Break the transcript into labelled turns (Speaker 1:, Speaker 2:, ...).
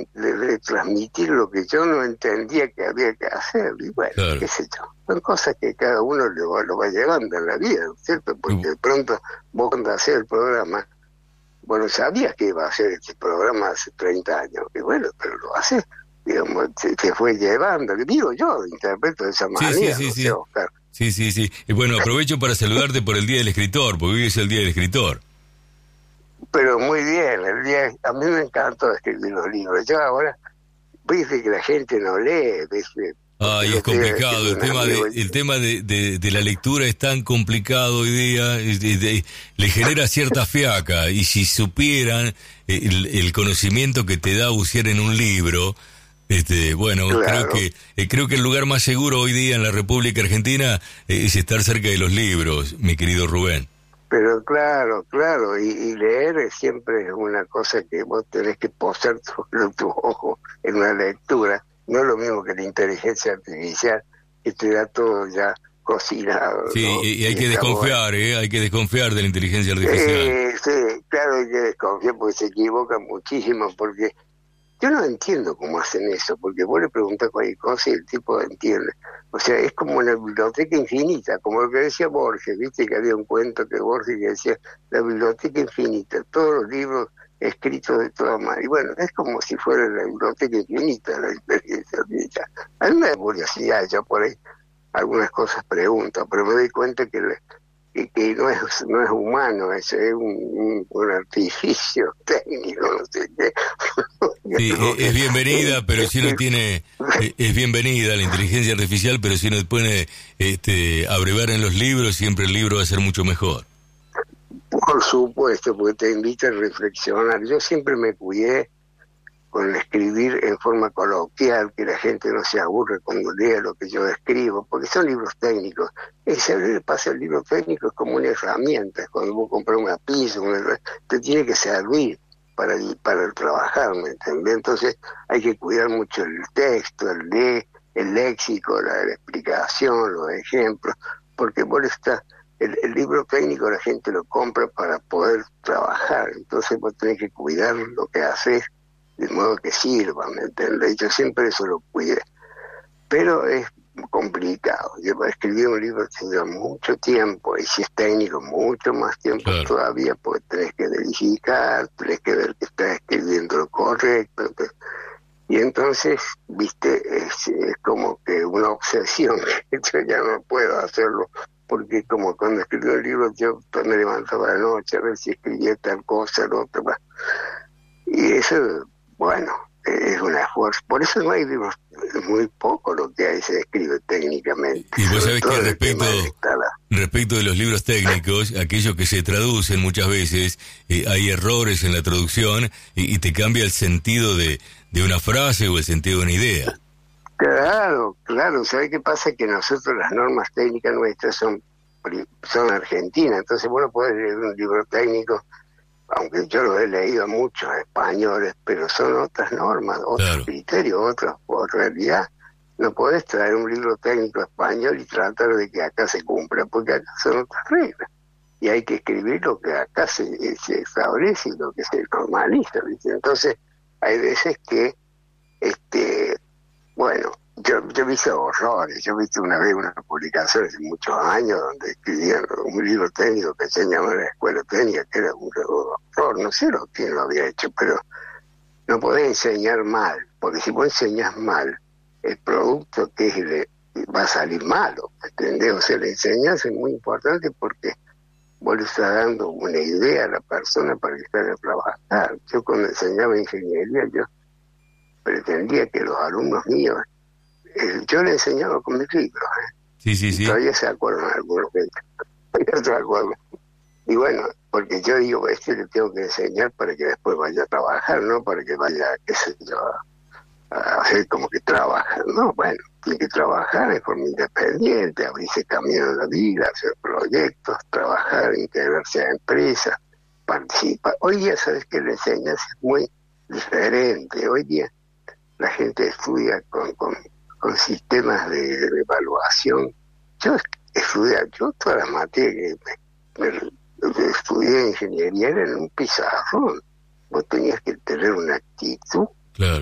Speaker 1: de transmitir lo que yo no entendía que había que hacer, y bueno,
Speaker 2: claro.
Speaker 1: qué sé yo, son cosas que cada uno lo va llevando en la vida, ¿no es cierto? Porque de pronto vos cuando hacés el programa, bueno, sabías que iba a hacer este programa hace 30 años, y bueno, pero lo haces, digamos, te fue llevando, digo yo, lo interpreto de esa manera,
Speaker 2: Sí,
Speaker 1: no sé, Oscar.
Speaker 2: Sí. Y bueno, aprovecho para saludarte por el Día del Escritor, porque hoy es el Día del Escritor.
Speaker 1: Pero muy bien, a mí me encantó escribir los libros. Yo ahora, viste que la gente no lee, viste.
Speaker 2: Ay, es complicado, el tema de la lectura es tan complicado hoy día, le genera cierta fiaca, y si supieran el conocimiento que te da bucear en un libro, bueno,
Speaker 1: claro.
Speaker 2: creo que el lugar más seguro hoy día en la República Argentina es estar cerca de los libros, mi querido Rubén.
Speaker 1: Pero claro, y leer siempre es una cosa que vos tenés que posar tu ojo en una lectura. No es lo mismo que la inteligencia artificial, que te da todo ya cocinado.
Speaker 2: Sí,
Speaker 1: ¿no?
Speaker 2: y hay que desconfiar, hay que desconfiar de la inteligencia artificial.
Speaker 1: Sí, claro, hay que desconfiar porque se equivocan muchísimo, porque yo no entiendo cómo hacen eso, porque vos le preguntás cualquier cosa y el tipo entiende. O sea, es como una biblioteca infinita, como lo que decía Borges, viste que había un cuento que Borges que decía, la biblioteca infinita, todos los libros escritos de todas maneras. Y bueno, es como si fuera la biblioteca infinita, la inteligencia artificial. A mí me da curiosidad, yo por ahí algunas cosas pregunto, pero me doy cuenta que no es humano, es un artificio técnico, no sé qué.
Speaker 2: Sí, es bienvenida, pero si uno tiene, es bienvenida la inteligencia artificial, pero si uno pone abreviar en los libros, siempre el libro va a ser mucho mejor.
Speaker 1: Por supuesto, porque te invita a reflexionar. Yo siempre me cuidé con escribir en forma coloquial, que la gente no se aburre cuando lea lo que yo escribo, porque son libros técnicos. Ese pasa el libro técnico es como una herramienta. Cuando vos compras una pizza, te tiene que servir para trabajar, ¿me entendés? Entonces hay que cuidar mucho el texto, el léxico, la explicación, los ejemplos, porque vos el libro técnico la gente lo compra para poder trabajar, entonces vos tenés que cuidar lo que haces de modo que sirva, ¿me entendés? Yo siempre eso lo cuidé, pero es complicado. Yo para escribir un libro lleva mucho tiempo, y si es técnico, mucho más tiempo todavía, porque tenés que verificar, tenés que ver que estás escribiendo lo correcto. Y entonces, viste, es como que una obsesión, que yo ya no puedo hacerlo, porque como cuando escribí un libro, yo me levantaba a la noche a ver si escribía tal cosa, lo otro, y eso, bueno, es un esfuerzo. Por eso no hay libros, muy poco lo que hay se escribe técnicamente.
Speaker 2: Y vos sabés que respecto de los libros técnicos, aquellos que se traducen muchas veces, hay errores en la traducción y te cambia el sentido de una frase o el sentido de una idea.
Speaker 1: Claro, ¿sabés qué pasa? Que nosotros las normas técnicas nuestras son argentinas, entonces vos no podés leer un libro técnico, aunque yo lo he leído a muchos españoles, pero son otras normas, otros criterios, otras por realidad. No podés traer un libro técnico español y tratar de que acá se cumpla, porque acá son otras reglas. Y hay que escribir lo que acá se establece y lo que se normaliza, ¿viste? Entonces, hay veces que, bueno, yo he visto horrores. Yo he visto una vez una publicación hace muchos años donde escribían un libro técnico que enseñaba en la escuela técnica, que era un horror, no sé quién lo había hecho, pero no podés enseñar mal, porque si vos enseñás mal, el producto va a salir malo, ¿entendés? O sea, la enseñanza es muy importante porque vos le estás dando una idea a la persona para que salga a trabajar. Yo cuando enseñaba ingeniería, yo pretendía que los alumnos míos, yo le enseñaba con mis libros,
Speaker 2: Sí.
Speaker 1: Todavía se acuerdan algunos de ellos. Yo se acuerdan. Y bueno, porque yo digo, le tengo que enseñar para que después vaya a trabajar, no para que vaya, qué sé yo, a hacer como que trabaja. No, bueno, tiene que trabajar de forma independiente, abrirse camino en la vida, hacer proyectos, trabajar, integrarse a empresas, participar. Hoy día, ¿sabes que la enseñanza es muy diferente? Hoy día la gente estudia con sistemas de evaluación. Yo todas las materias que estudié ingeniería eran en un pizarrón. Vos tenías que tener una actitud